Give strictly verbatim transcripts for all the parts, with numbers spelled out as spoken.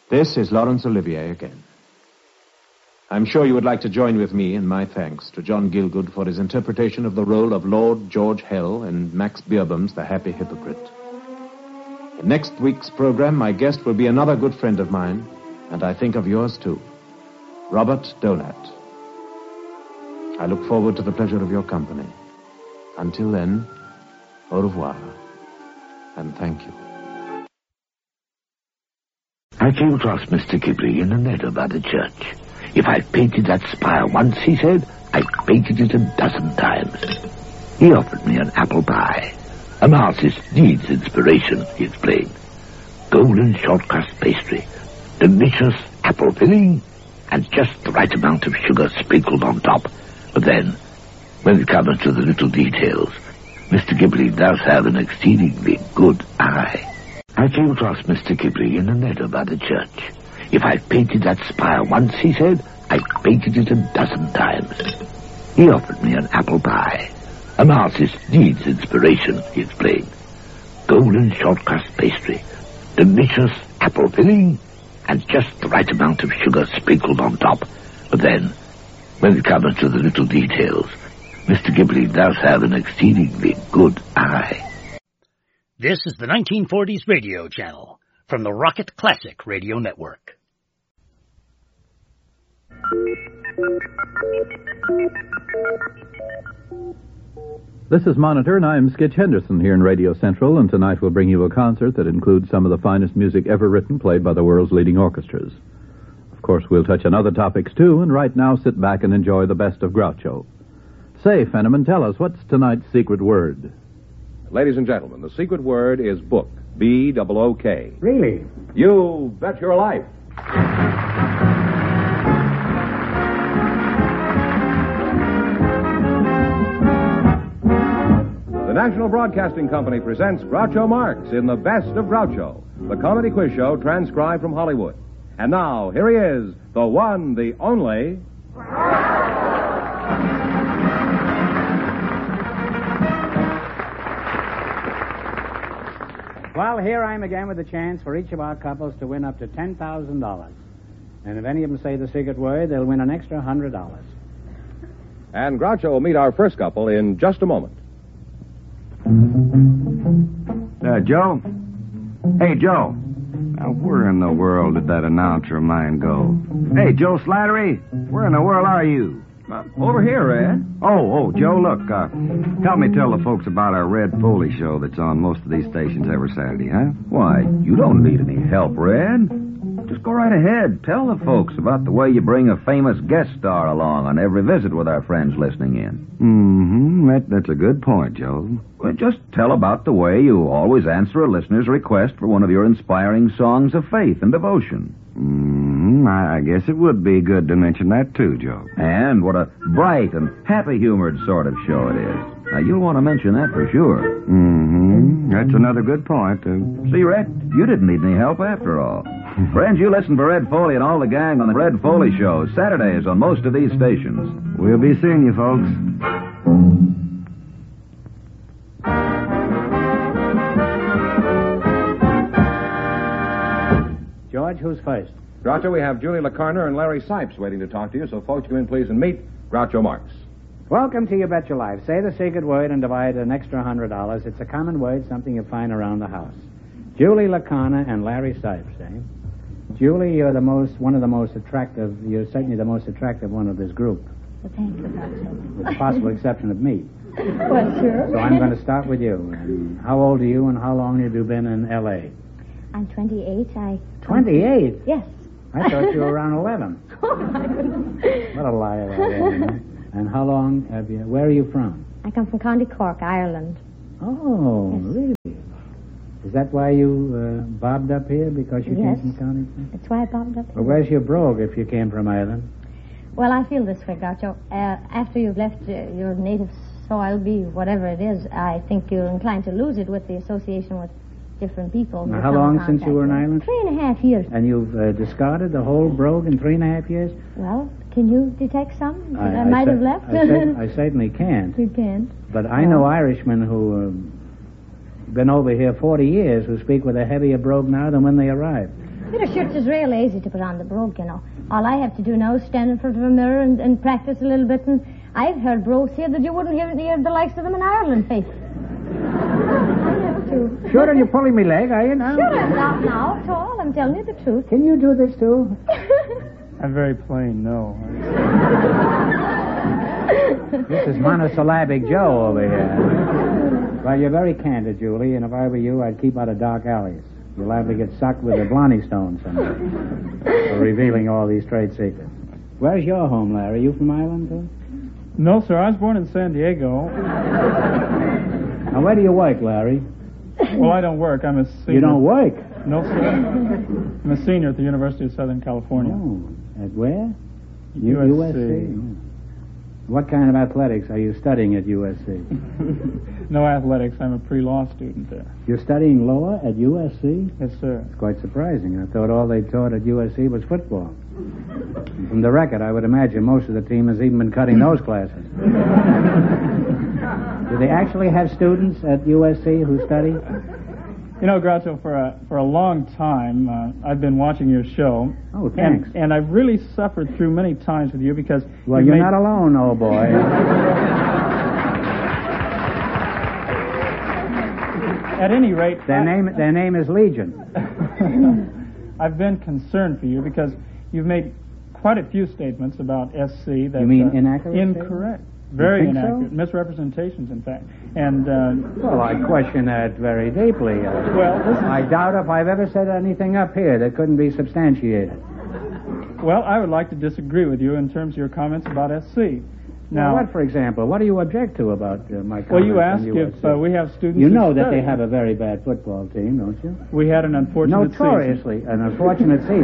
This is Laurence Olivier again. I'm sure you would like to join with me in my thanks to John Gielgud for his interpretation of the role of Lord George Hell in Max Beerbohm's The Happy Hypocrite. In next week's program, my guest will be another good friend of mine, and I think of yours too, Robert Donat. I look forward to the pleasure of your company. Until then, au revoir, and thank you. I came across Mister Ghibli in a meadow by the church. If I painted that spire once, he said, I painted it a dozen times. He offered me an apple pie. An artist needs inspiration, he explained. Golden short crust pastry, delicious apple filling, and just the right amount of sugar sprinkled on top. But then, when it comes to the little details, Mister Ghibli does have an exceedingly good eye. I came across Mister Ghibli in a meadow by the church. If I painted that spire once, he said, I painted it a dozen times. He offered me an apple pie. An artist needs inspiration, he explained. Golden short crust pastry, delicious apple filling, and just the right amount of sugar sprinkled on top. But then, when it comes to the little details, Mister Ghibli does have an exceedingly good eye. This is the nineteen forties Radio Channel from the Rocket Classic Radio Network. This is Monitor, and I'm Skitch Henderson here in Radio Central, and tonight we'll bring you a concert that includes some of the finest music ever written, played by the world's leading orchestras. Of course, we'll touch on other topics, too, and right now sit back and enjoy the best of Groucho. Say, Fenneman, tell us, what's tonight's secret word? Ladies and gentlemen, the secret word is book. B O O K. Really? You bet your life. The National Broadcasting Company presents Groucho Marx in The Best of Groucho, the comedy quiz show transcribed from Hollywood. And now, here he is, the one, the only... Well, here I am again with a chance for each of our couples to win up to ten thousand dollars. And if any of them say the secret word, they'll win an extra one hundred dollars. And Groucho will meet our first couple in just a moment. Uh, Joe? Hey, Joe. Now, where in the world did that announcer of mine go? Hey, Joe Slattery, where in the world are you? Uh, over here, Red. Oh, oh, Joe, look, uh, help me tell the folks about our Red Foley show that's on most of these stations every Saturday, huh? Why, you don't need any help, Red. Just go right ahead. Tell the folks about the way you bring a famous guest star along on every visit with our friends listening in. Mm-hmm. That, that's a good point, Joe. Well, just tell about the way you always answer a listener's request for one of your inspiring songs of faith and devotion. Mm-hmm. I, I guess it would be good to mention that, too, Joe. And what a bright and happy-humored sort of show it is. Now, you'll want to mention that for sure. Mm-hmm. That's another good point. Uh, See, Red, you didn't need any help after all. Friends, you listen for Red Foley and all the gang on the Red Foley Show, Saturdays on most of these stations. We'll be seeing you, folks. George, who's first? Groucho, we have Julie LeCarner and Larry Sipes waiting to talk to you, so folks, come in, please, and meet Groucho Marx. Welcome to You Bet Your Life. Say the secret word and divide an extra one hundred dollars. It's a common word, something you find around the house. Julie LeCarner and Larry Sipes, eh? Julie, you're the most, one of the most attractive, you're certainly the most attractive one of this group. Well, thank you, Groucho. With the possible exception of me. Well, sure. So I'm going to start with you. And how old are you and how long have you been in L A? I'm twenty-eight. I... twenty-eight? Yes. I thought you were around eleven. Oh, my goodness. What a liar I am, you know? And how long have you... Where are you from? I come from County Cork, Ireland. Oh, yes. Really? Is that why you uh, bobbed up here? Because you yes. came from County Cork? That's why I bobbed up here. Well, where's your brogue if you came from Ireland? Well, I feel this way, Groucho. Uh, after you've left uh, your native soil, be whatever it is, I think you're inclined to lose it with the association with different people. Now, how long since you were in Ireland? Three and a half years. And you've uh, discarded the whole brogue in three and a half years? Well, can you detect some that I, I, I might I have left? I, cer- I certainly can't. You can't. But I know Irishmen who have been over here forty years who speak with a heavier brogue now than when they arrived. But a shirt is real easy to put on the brogue, you know. All I have to do now is stand in front of a mirror and, and practice a little bit, and I've heard brogues here that you wouldn't hear, hear the likes of them in Ireland, Faith. Sure, are you pulling me leg, are you now? Sure, I'm not now at all. I'm telling you the truth. Can you do this, too? I'm very plain, no. This is monosyllabic Joe over here. Well, you're very candid, Julie, and if I were you, I'd keep out of dark alleys. You're liable to get sucked with a Blondie stone someday for revealing all these trade secrets. Where's your home, Larry? You from Ireland, too? No, sir. I was born in San Diego. Now, where do you work, Larry? Well, I don't work. I'm a senior. You don't work? No, sir. I'm a senior at the University of Southern California. Oh, at where? U S C. U S C. What kind of athletics are you studying at U S C? No athletics. I'm a pre-law student there. You're studying law at U S C? Yes, sir. It's quite surprising. I thought all they taught at U S C was football. From the record, I would imagine most of the team has even been cutting those classes. Do they actually have students at U S C who study? You know, Groucho, for a for a long time, uh, I've been watching your show. Oh, thanks. And, and I've really suffered through many times with you because... Well, you you're made... not alone, old boy. At any rate... Their I... name their name is Legion. I've been concerned for you because you've made quite a few statements about S C that... You mean uh, inaccurate? Incorrect. Very think inaccurate. So? Misrepresentations, in fact. And, uh... Well, I question that very deeply. Uh, well, this is... I doubt if I've ever said anything up here that couldn't be substantiated. Well, I would like to disagree with you in terms of your comments about S C. Now, well, what, for example? What do you object to about uh, my comments? Well, you on asked U S C? if uh, we have students You who know that study. they have a very bad football team, don't you? We had an unfortunate Notoriously, season. an unfortunate season.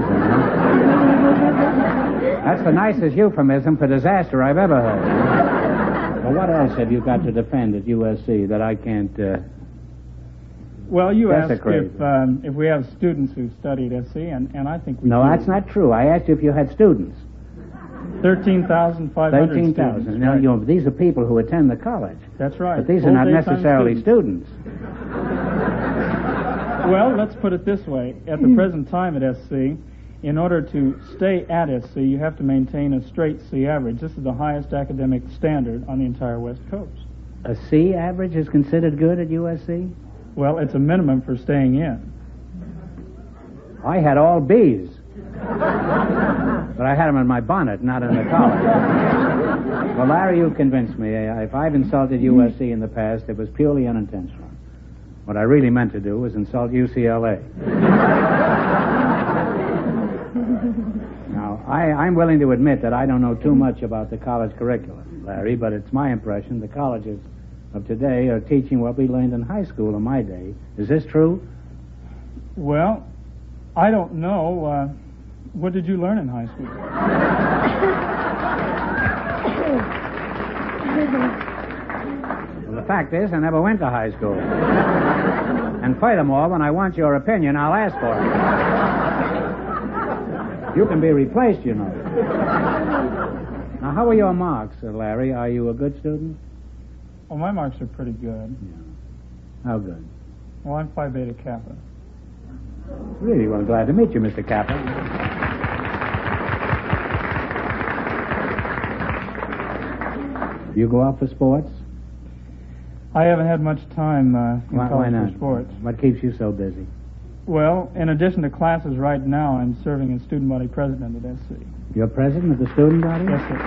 Huh? That's the nicest euphemism for disaster I've ever heard. Well, what else have you got to defend at U S C that I can't... Uh, well, you asked desecrate? if um, if we have students who studied S C, and, and I think we No, do. that's not true. I asked you if you had students. thirteen thousand five hundred thirteen students. thousand. Now, Right. you know, these are people who attend the college. That's right. But these are not Full-daytime necessarily students. students. Well, let's put it this way. At the present time at S C, in order to stay at S C, you have to maintain a straight C average. This is the highest academic standard on the entire West Coast. A C average is considered good at U S C? Well, it's a minimum for staying in. I had all B's. But I had them in my bonnet, not in the collar. Well, Larry, you convinced me. If I've insulted U S C in the past, it was purely unintentional. What I really meant to do was insult U C L A. Now, I, I'm willing to admit that I don't know too much about the college curriculum, Larry, but it's my impression the colleges of today are teaching what we learned in high school in my day. Is this true? Well, I don't know. Uh, what did you learn in high school? Well, the fact is, I never went to high school. And furthermore, when I want your opinion, I'll ask for it. You can be replaced, you know. Now, how are your marks, uh, Larry? Are you a good student? Well, my marks are pretty good. Yeah. How good? Well, I'm Phi Beta Kappa. Really, well, glad to meet you, Mister Kappa. You go out for sports? I haven't had much time uh, in Why, why college not? for sports. What keeps you so busy? Well, in addition to classes right now, I'm serving as student body president at S C. You're president of the student body? Yes, sir.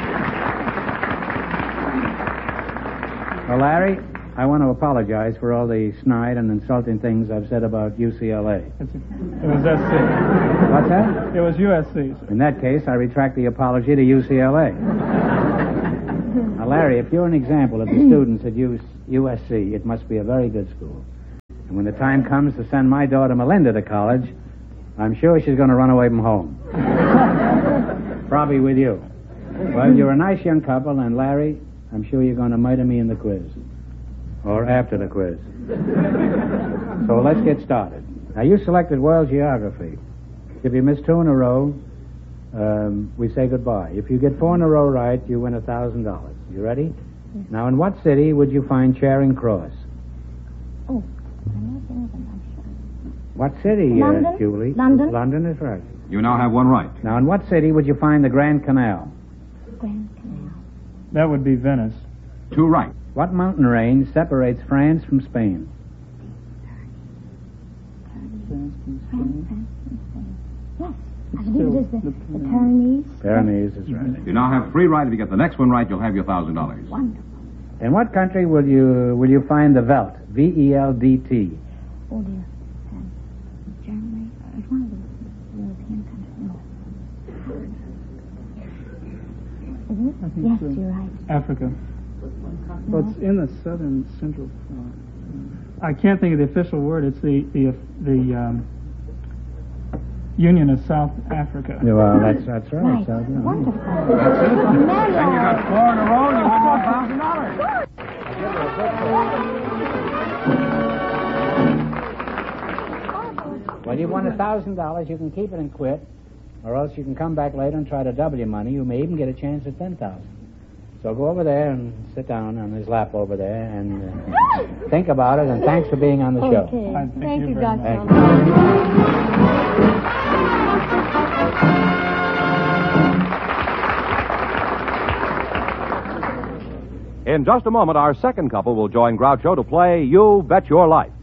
Well, Larry, I want to apologize for all the snide and insulting things I've said about U C L A. It's a, it was S C. What's that? It was U S C, sir. In that case, I retract the apology to U C L A. Now, Larry, if you're an example of the students at U S C, it must be a very good school. And when the time comes to send my daughter Melinda to college, I'm sure she's going to run away from home. Probably with you. Well, you're a nice young couple, and Larry, I'm sure you're going to murder me in the quiz. Or after the quiz. So let's get started. Now, you selected world geography. If you miss two in a row, um, we say goodbye. If you get four in a row right, you win a thousand dollars. You ready? Yes. Now, in what city would you find Charing Cross? Oh, I'm not in them, I'm sure. What city, London. Uh, Julie? London. London is right. You now have one right. Now, in what city would you find the Grand Canal? Grand Canal. That would be Venice. Two right. What mountain range separates France from Spain? Yes, I believe it is the, the Pyrenees. Pyrenees is right. You now have three right. If you get the next one right, you'll have your thousand dollars. Wonderful. In what country will you will you find the Velt? V E L D T. Oh, dear. Um, Germany. Uh, It's one of the European countries. No. Isn't it? I think Yes, so. you're right. Africa. Well, it's in the southern central part. I can't think of the official word. It's the the the um, Union of South Africa. Yeah, well, that's that's right. Right. South, yeah. Wonderful. And you got four in a row, and you win one thousand dollars. Well, you won a thousand dollars. You can keep it and quit, or else you can come back later and try to double your money. You may even get a chance at ten thousand. So go over there and sit down on his lap over there and uh, think about it. And thanks for being on the show. Okay. I thank Thank you you, very Doctor. In just a moment, our second couple will join Groucho to play You Bet Your Life.